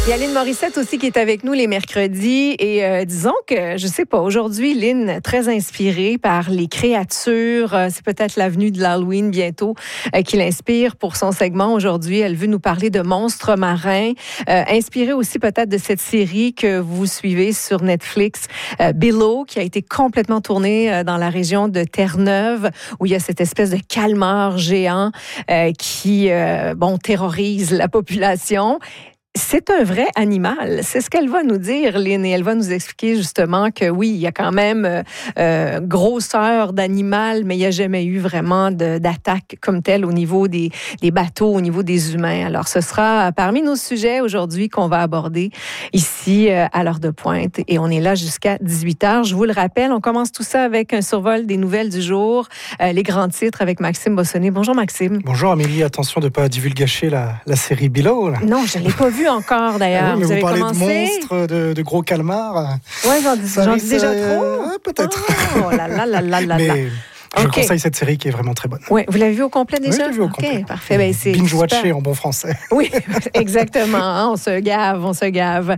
Il y a Lynn Morissette aussi qui est avec nous les mercredis et disons que, je sais pas, aujourd'hui, Lynn, très inspirée par les créatures, c'est peut-être l'avenue de l'Halloween bientôt qui l'inspire pour son segment aujourd'hui. Elle veut nous parler de monstres marins, inspirée aussi peut-être de cette série que vous suivez sur Netflix, Below, qui a été complètement tournée dans la région de Terre-Neuve, où il y a cette espèce de calmar géant qui, terrorise la population. C'est un vrai animal. C'est ce qu'elle va nous dire, Lynn, et elle va nous expliquer justement que oui, il y a quand même grosseur d'animal, mais il n'y a jamais eu vraiment d'attaque comme telle au niveau des bateaux, au niveau des humains. Alors, ce sera parmi nos sujets aujourd'hui qu'on va aborder ici à l'heure de pointe. Et on est là jusqu'à 18h. Je vous le rappelle, on commence tout ça avec un survol des nouvelles du jour, les grands titres avec Maxime Bossonné. Bonjour, Maxime. Bonjour, Amélie. Attention de ne pas divulgacher la série Below. Là. Non, je ne l'ai pas vue encore, d'ailleurs. Oui, vous avez parlez commencé? de monstres, de gros calmars. Oui, j'en dis déjà trop. Peut-être. Oh là là là là là. Mais je conseille cette série qui est vraiment très bonne. Oui, vous l'avez vue au complet déjà? Oui, je l'ai vue au complet. OK, parfait. Ben, c'est binge-watché en bon français. Oui, exactement. Hein, on se gave.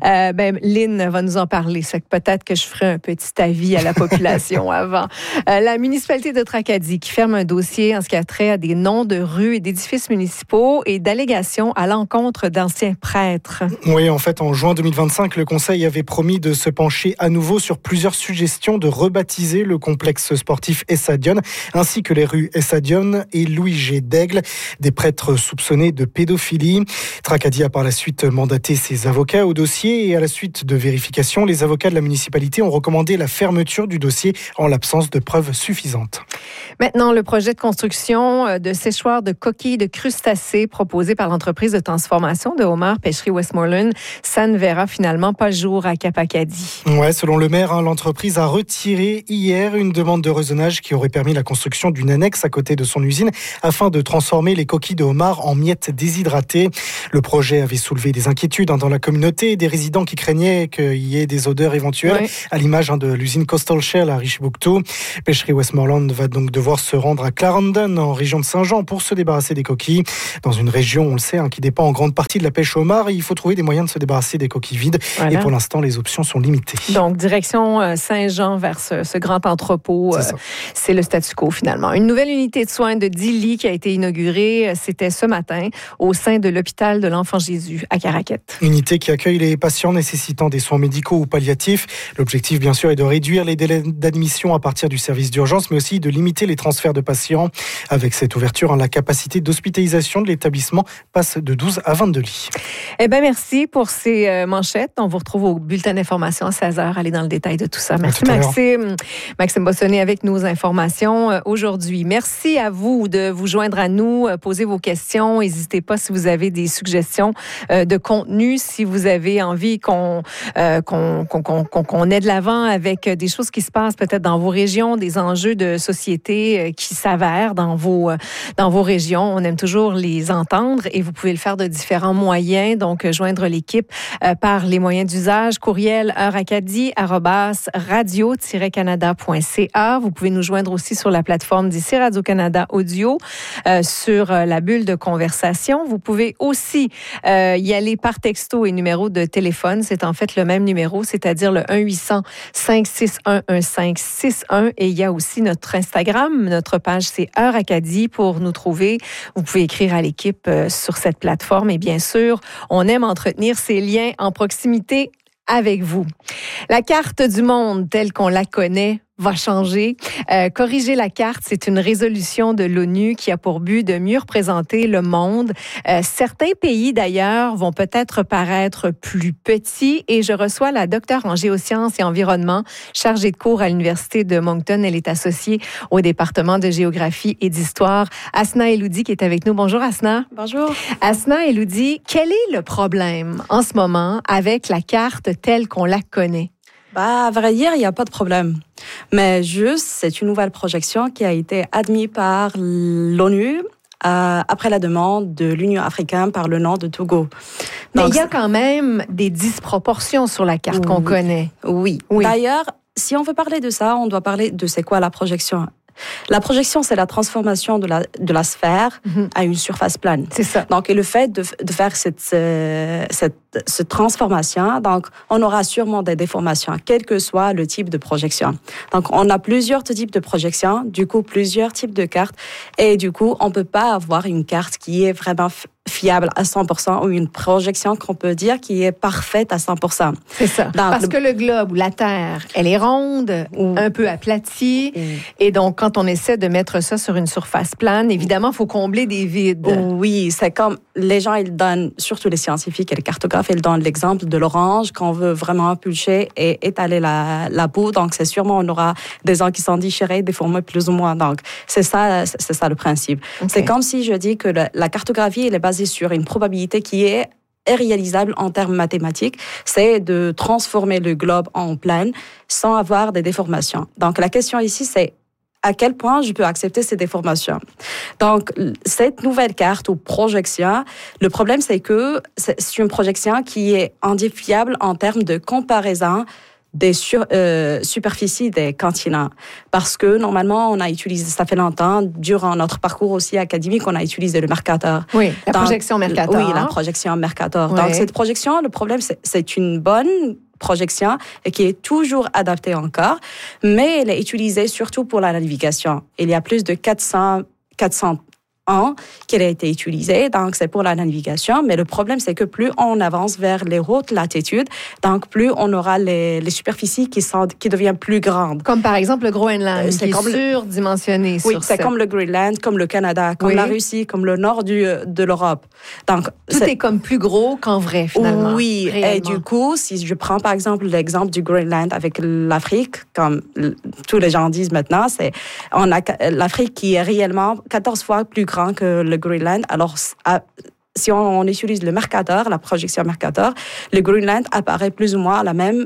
Lynn va nous en parler. C'est que peut-être que je ferai un petit avis à la population avant. La municipalité de Tracadie qui ferme un dossier en ce qui a trait à des noms de rues et d'édifices municipaux et d'allégations à l'encontre d'anciens prêtres. Oui, en fait, en juin 2025, le Conseil avait promis de se pencher à nouveau sur plusieurs suggestions de rebaptiser le complexe sportif Essadion, ainsi que les rues Essadion et Louis G. d'Aigle, des prêtres soupçonnés de pédophilie. Tracadie a par la suite mandaté ses avocats au dossier et à la suite de vérifications, les avocats de la municipalité ont recommandé la fermeture du dossier en l'absence de preuves suffisantes. Maintenant, le projet de construction de séchoirs de coquilles de crustacés proposé par l'entreprise de transformation de homard Pêcherie Westmoreland, ça ne verra finalement pas le jour à Cap-Acadie. Ouais, selon le maire, l'entreprise a retiré hier une demande de raisonnage qui aurait permis la construction d'une annexe à côté de son usine afin de transformer les coquilles de homard en miettes déshydratées. Le projet avait soulevé des inquiétudes dans la communauté et des résidents qui craignaient qu'il y ait des odeurs éventuelles, à l'image de l'usine Coastal Shell à Richibouctou. Pêcherie Westmoreland va donc devoir se rendre à Clarendon, en région de Saint-Jean, pour se débarrasser des coquilles. Dans une région, on le sait, qui dépend en grande partie de la pêche au homard, il faut trouver des moyens de se débarrasser des coquilles vides. Voilà. Et pour l'instant, les options sont limitées. Donc, direction Saint-Jean vers ce grand entrepôt. C'est le statu quo, finalement. Une nouvelle unité de soins de 10 lits qui a été inaugurée, c'était ce matin, au sein de l'hôpital de l'Enfant Jésus à Caraquette. Unité qui accueille les patients nécessitant des soins médicaux ou palliatifs. L'objectif, bien sûr, est de réduire les délais d'admission à partir du service d'urgence, mais aussi de limiter les transferts de patients. Avec cette ouverture, la capacité d'hospitalisation de l'établissement passe de 12 à 22 lits. Eh bien, merci pour ces manchettes. On vous retrouve au bulletin d'information à 16h. Allez dans le détail de tout ça. Merci, Maxime. Maxime Bossonné avec nos informations aujourd'hui. Merci à vous de vous joindre à nous, poser vos questions. N'hésitez pas si vous avez des suggestions de contenu, si vous avez envie qu'on ait de l'avant avec des choses qui se passent peut-être dans vos régions, des enjeux de société qui s'avèrent dans vos régions. On aime toujours les entendre et vous pouvez le faire de différents moyens. Donc, joindre l'équipe par les moyens d'usage. Courriel heuracadie@radio-canada.ca. Vous pouvez nous joindre aussi sur la plateforme d'ici Radio-Canada Audio, sur la bulle de conversation. Vous pouvez aussi y aller par texto et numéro de téléphone. C'est en fait le même numéro, c'est-à-dire le 1-800-561-1561. Et il y a aussi notre Instagram. Notre page, c'est Heure Acadie pour nous trouver. Vous pouvez écrire à l'équipe sur cette plateforme. Et bien sûr, on aime entretenir ces liens en proximité avec vous. La carte du monde telle qu'on la connaît va changer. Corriger la carte, c'est une résolution de l'ONU qui a pour but de mieux représenter le monde. Certains pays, d'ailleurs, vont peut-être paraître plus petits et je reçois la docteure en géosciences et environnement, chargée de cours à l'Université de Moncton. Elle est associée au département de géographie et d'histoire. Asna Eloudi qui est avec nous. Bonjour, Asna. Bonjour. Asna Eloudi, quel est le problème en ce moment avec la carte telle qu'on la connaît? À vrai dire, il n'y a pas de problème. Mais juste, c'est une nouvelle projection qui a été admise par l'ONU après la demande de l'Union africaine par le nom de Togo. Mais il y a quand même des disproportions sur la carte qu'on connaît. Oui. D'ailleurs, si on veut parler de ça, on doit parler de c'est quoi la projection. La projection, c'est la transformation de la sphère à une surface plane. C'est ça. Donc, et le fait de faire cette transformation, donc, on aura sûrement des déformations, quel que soit le type de projection. Donc, on a plusieurs types de projections, du coup, plusieurs types de cartes, et du coup, on peut pas avoir une carte qui est vraiment fiable à 100% ou une projection qu'on peut dire qui est parfaite à 100%. C'est ça. Donc, parce que le globe ou la Terre, elle est ronde, un peu aplatie, et donc quand on essaie de mettre ça sur une surface plane, évidemment, il faut combler des vides. Oui, c'est comme les gens, ils donnent, surtout les scientifiques et les cartographes, ils donnent l'exemple de l'orange qu'on veut vraiment impulcher et étaler la peau. Donc, c'est sûrement, on aura des gens qui sont déchirés, déformés plus ou moins. Donc, c'est ça le principe. Okay. C'est comme si je dis que la cartographie, elle est basée sur une probabilité qui est réalisable en termes mathématiques, c'est de transformer le globe en plane sans avoir des déformations. Donc, la question ici, c'est à quel point je peux accepter ces déformations. Donc, cette nouvelle carte ou projection, le problème, c'est que c'est une projection qui est indifiable en termes de comparaison des superficies des continents. Parce que, normalement, on a utilisé, ça fait longtemps, durant notre parcours aussi académique, on a utilisé le Mercator. Oui, la projection Mercator. Oui, la projection Mercator. Oui. Donc, cette projection, le problème, c'est une bonne projection et qui est toujours adaptée encore, mais elle est utilisée surtout pour la navigation. Il y a plus de 400 ans qu'elle a été utilisée, donc c'est pour la navigation, mais le problème c'est que plus on avance vers les hautes latitudes, donc plus on aura les superficies qui deviennent plus grandes. Comme par exemple le Groenland, qui est surdimensionné. Oui, c'est comme le Groenland, comme le Canada, comme la Russie, comme le nord de l'Europe. Donc, tout est comme plus gros qu'en vrai, finalement. Oui, réellement. Et du coup, si je prends par exemple l'exemple du Groenland avec l'Afrique, comme tous les gens disent maintenant, on a l'Afrique qui est réellement 14 fois plus grand que le Groenland. Alors, si on utilise le Mercator, la projection Mercator, le Groenland apparaît plus ou moins la même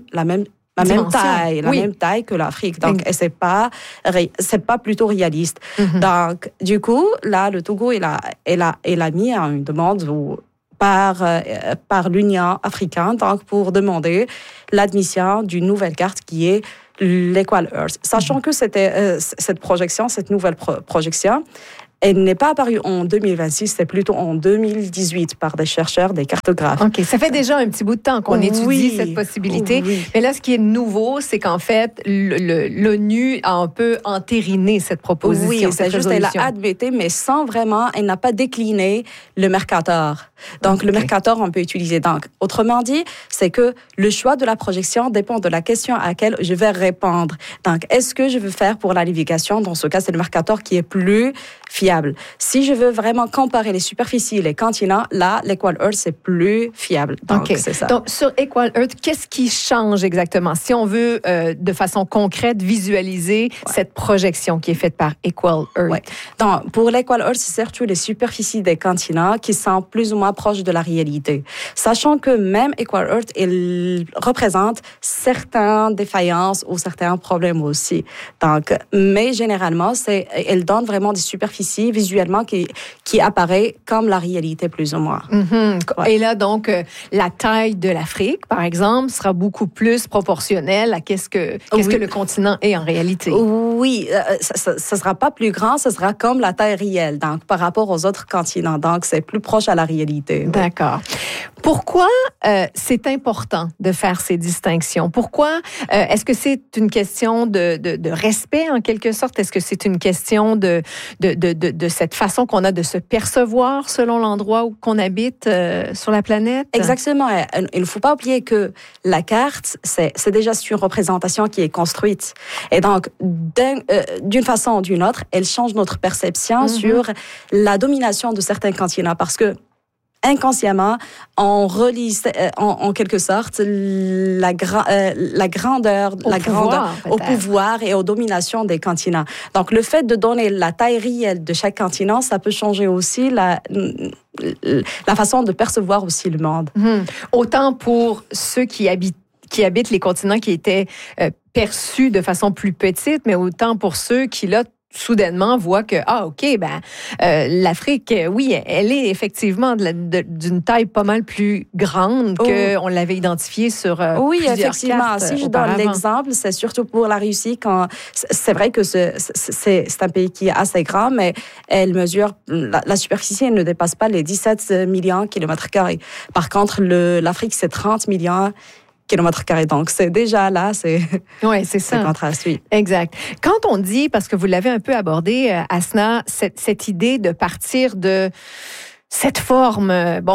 taille que l'Afrique. Donc, et c'est pas plutôt réaliste. Donc, du coup, là, le Togo, il a mis une demande par l'Union africaine, donc pour demander l'admission d'une nouvelle carte qui est l'Equal Earth. Sachant que cette projection, cette nouvelle projection, elle n'est pas apparue en 2026, c'est plutôt en 2018 par des chercheurs, des cartographes. OK, ça fait déjà un petit bout de temps qu'on étudie cette possibilité. Oui. Mais là, ce qui est nouveau, c'est qu'en fait, l'ONU a un peu entériné cette proposition. Oui, c'est juste qu'elle l'a admetté, mais elle n'a pas décliné le Mercator. Donc, le Mercator, on peut utiliser. Donc, autrement dit, c'est que le choix de la projection dépend de la question à laquelle je vais répondre. Donc, est-ce que je veux faire pour la navigation? Dans ce cas, c'est le Mercator qui est plus fiable. Si je veux vraiment comparer les superficies et les continents, là, l'Equal Earth, c'est plus fiable. Donc, c'est ça. Donc, sur Equal Earth, qu'est-ce qui change exactement? Si on veut, de façon concrète, visualiser cette projection qui est faite par Equal Earth. Ouais. Donc, pour l'Equal Earth, c'est surtout les superficies des continents qui sont plus ou moins proches de la réalité. Sachant que même Equal Earth, il représente certaines défaillances ou certains problèmes aussi. Donc, mais généralement, elle donne vraiment des superficies visuellement qui apparaît comme la réalité plus ou moins. Et là, donc, la taille de l'Afrique, par exemple, sera beaucoup plus proportionnelle à qu'est-ce que le continent est en réalité. Oui, ça sera pas plus grand, ce sera comme la taille réelle, donc par rapport aux autres continents. Donc, c'est plus proche à la réalité. D'accord. Pourquoi c'est important de faire ces distinctions? Pourquoi? Est-ce que c'est une question de respect, en quelque sorte? Est-ce que c'est une question de cette façon qu'on a de se percevoir selon l'endroit où qu'on habite sur la planète? Exactement. Il ne faut pas oublier que la carte, c'est déjà une représentation qui est construite. Et donc, d'une façon ou d'une autre, elle change notre perception sur la domination de certains continents. Parce que inconsciemment, on relie en quelque sorte la grandeur au pouvoir et aux dominations des continents. Donc, le fait de donner la taille réelle de chaque continent, ça peut changer aussi la façon de percevoir aussi le monde. Autant pour ceux qui habitent les continents qui étaient perçus de façon plus petite, mais autant pour ceux qui, là, soudainement voient que, l'Afrique, oui, elle est effectivement d'une taille pas mal plus grande qu'on l'avait identifiée sur oui, plusieurs effectivement. cartes Si je auparavant. donne l'exemple, c'est surtout pour la Russie. C'est vrai que c'est un pays qui est assez grand, mais elle mesure, la superficie elle ne dépasse pas les 17 millions de kilomètres carrés. Par contre, l'Afrique, c'est 30 millions kilomètres carrés. Donc, c'est déjà là, c'est ça. un contraste, oui. Exact. Quand on dit, parce que vous l'avez un peu abordé, Asna, cette idée de partir de cette forme,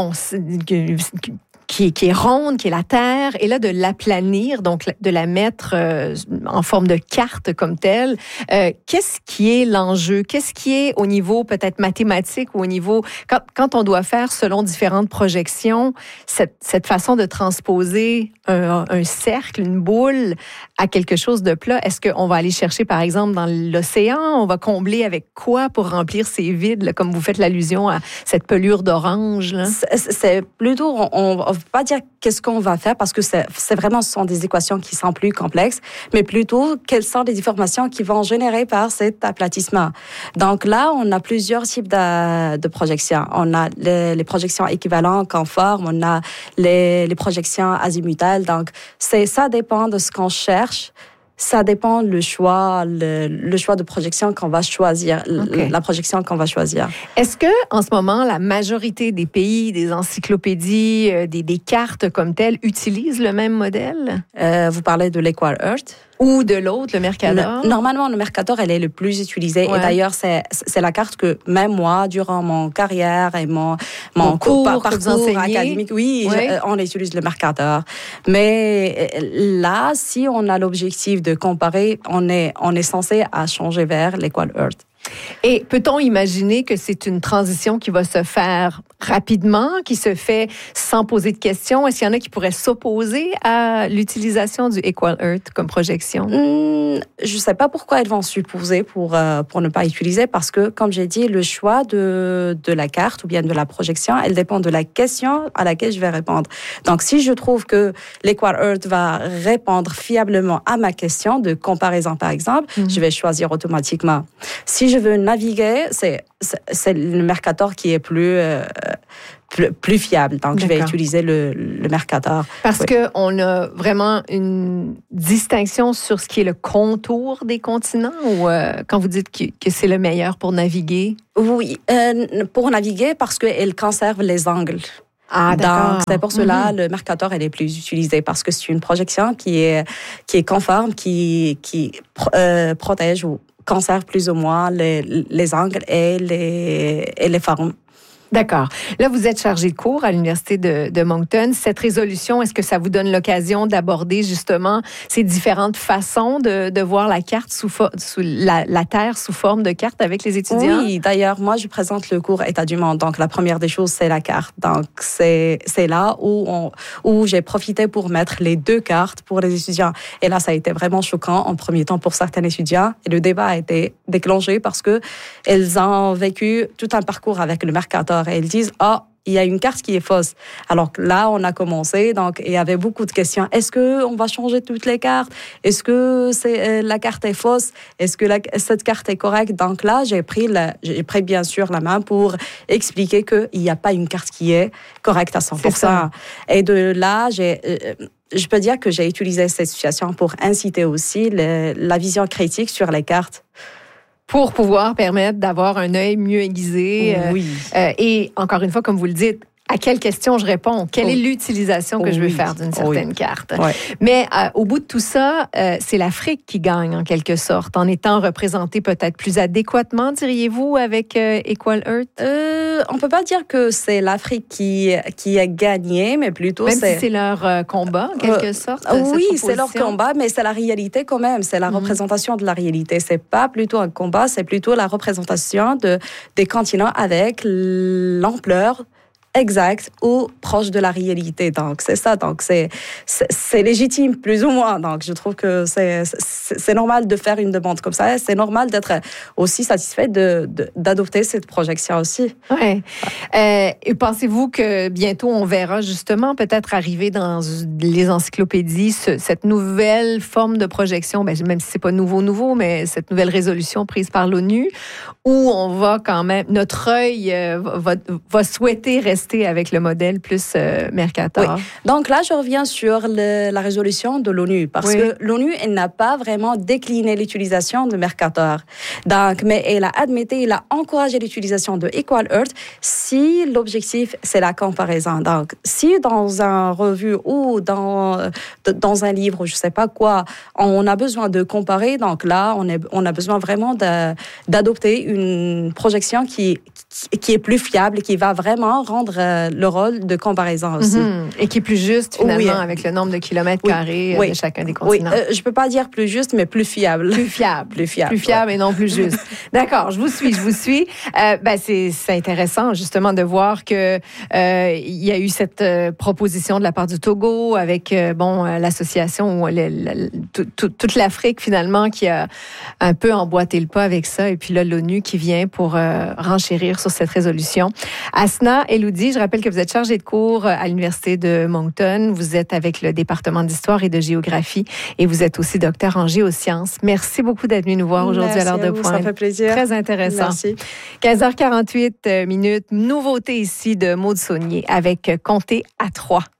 qui est ronde, qui est la Terre, et là de l'aplanir, donc de la mettre en forme de carte comme telle. Qu'est-ce qui est l'enjeu? Qu'est-ce qui est au niveau peut-être mathématique ou au niveau... Quand on doit faire, selon différentes projections, cette façon de transposer un cercle, une boule, à quelque chose de plat, est-ce qu'on va aller chercher, par exemple, dans l'océan? On va combler avec quoi pour remplir ces vides, là, comme vous faites l'allusion à cette pelure d'orange? Là? C'est plutôt... On ne va pas dire qu'est-ce qu'on va faire parce que ce sont des équations qui sont plus complexes, mais plutôt quelles sont les informations qui vont générer par cet aplatissement. Donc là, on a plusieurs types de projections. On a les projections équivalentes, conformes, on a les projections azimutales. Donc, ça dépend de ce qu'on cherche. Ça dépend le choix de projection qu'on va choisir, la projection qu'on va choisir. Est-ce que en ce moment, la majorité des pays, des encyclopédies, des cartes comme telles utilisent le même modèle? Vous parlez de l'Equal Earth? Ou de l'autre, le Mercator? Normalement, le Mercator, elle est le plus utilisé. Ouais. Et d'ailleurs, c'est la carte que même moi, durant mon carrière et mon parcours académique, on utilise le Mercator. Mais là, si on a l'objectif de comparer, on est censé à changer vers l'Equal Earth. Et peut-on imaginer que c'est une transition qui va se faire rapidement, qui se fait sans poser de questions? Est-ce qu'il y en a qui pourraient s'opposer à l'utilisation du Equal Earth comme projection? Je ne sais pas pourquoi elles vont s'opposer pour ne pas utiliser, parce que, comme j'ai dit, le choix de la carte ou bien de la projection, elle dépend de la question à laquelle je vais répondre. Donc, si je trouve que l'Equal Earth va répondre fiablement à ma question de comparaison, par exemple, je vais choisir automatiquement. Si je veux naviguer, c'est le Mercator qui est plus fiable. Donc, je vais utiliser le Mercator. Parce qu'on a vraiment une distinction sur ce qui est le contour des continents, ou quand vous dites que c'est le meilleur pour naviguer? Oui, pour naviguer, parce qu'elle conserve les angles. Ah, d'accord. Donc, c'est pour cela le Mercator, elle est plus utilisée, parce que c'est une projection qui est conforme, qui protège ou conserve plus ou moins les angles et les formes. D'accord. Là, vous êtes chargé de cours à l'Université de Moncton. Cette résolution, est-ce que ça vous donne l'occasion d'aborder justement ces différentes façons de voir la carte la Terre sous forme de carte avec les étudiants? Oui, d'ailleurs, moi, je présente le cours État du monde. Donc, la première des choses, c'est la carte. Donc, c'est là où j'ai profité pour mettre les deux cartes pour les étudiants. Et là, ça a été vraiment choquant en premier temps pour certains étudiants. Et le débat a été déclenché parce que elles ont vécu tout un parcours avec le Mercator. Et ils disent, il y a une carte qui est fausse. Alors là, on a commencé, donc il y avait beaucoup de questions. Est-ce qu'on va changer toutes les cartes? Est-ce que la carte est fausse? Est-ce que cette carte est correcte? Donc là, j'ai pris bien sûr la main pour expliquer qu'il n'y a pas une carte qui est correcte à 100%. Et de là, je peux dire que j'ai utilisé cette situation pour inciter aussi la vision critique sur les cartes. Pour pouvoir permettre d'avoir un œil mieux aiguisé. Oui. Et encore une fois, comme vous le dites, à quelle question je réponds? Quelle est l'utilisation que je veux faire d'une certaine carte? Oui. Mais au bout de tout ça, c'est l'Afrique qui gagne en quelque sorte, en étant représentée peut-être plus adéquatement, diriez-vous, avec Equal Earth? On ne peut pas dire que c'est l'Afrique qui a gagné, mais plutôt si c'est leur combat, en quelque sorte. Oui, c'est leur combat, mais c'est la réalité quand même. C'est la représentation de la réalité. C'est pas plutôt un combat, c'est plutôt la représentation des continents avec l'ampleur exact ou proche de la réalité. Donc, c'est ça. Donc, c'est légitime, plus ou moins. Donc, je trouve que c'est normal de faire une demande comme ça. C'est normal d'être aussi satisfait d'adopter cette projection aussi. Oui. Et pensez-vous que bientôt, on verra justement peut-être arriver dans les encyclopédies cette nouvelle forme de projection, même si c'est pas nouveau, mais cette nouvelle résolution prise par l'ONU, où on va quand même, notre œil va souhaiter rester avec le modèle plus Mercator. Oui. Donc là, je reviens sur la résolution de l'ONU, parce que l'ONU, elle n'a pas vraiment décliné l'utilisation de Mercator. Donc, mais elle a encouragé l'utilisation de Equal Earth si l'objectif, c'est la comparaison. Donc, si dans un revue ou dans un livre, je sais pas quoi, on a besoin de comparer, donc là, on a besoin vraiment d'adopter une projection qui est plus fiable et qui va vraiment rendre le rôle de comparaison aussi. Et qui est plus juste, finalement, avec le nombre de kilomètres carrés de chacun des continents. Je peux pas dire plus juste, mais plus fiable. Plus fiable et non plus juste. D'accord, je vous suis. C'est intéressant, justement, de voir que il y a eu cette proposition de la part du Togo avec l'association, toute l'Afrique, finalement, qui a un peu emboîté le pas avec ça. Et puis là, l'ONU qui vient pour renchérir sur cette résolution. Asna Eloudi, je rappelle que vous êtes chargée de cours à l'Université de Moncton. Vous êtes avec le département d'histoire et de géographie et vous êtes aussi docteur en géosciences. Merci beaucoup d'être venu nous voir aujourd'hui à l'heure de pointe. Ça fait plaisir. Très intéressant. Merci. 15h48 minutes. Nouveauté ici de Maude Saunier avec Compter à 3.